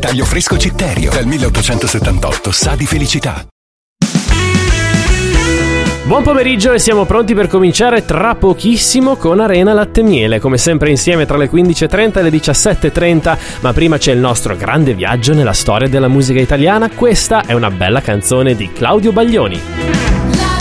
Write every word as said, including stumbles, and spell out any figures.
Taglio fresco Citterio, dal milleottocentosettantotto, sa di felicità. Buon pomeriggio e siamo pronti per cominciare tra pochissimo con Arena Latte Miele, come sempre insieme tra le quindici e trenta e le diciassette e trenta, ma prima c'è il nostro grande viaggio nella storia della musica italiana. Questa è una bella canzone di Claudio Baglioni.